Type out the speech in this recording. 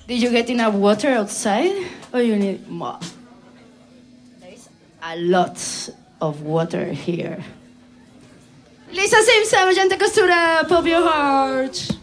Did you get enough water outside? Or you need more? There is a lot of water here. Lisa Simpson, Magenta Costura, Pop Your Heart.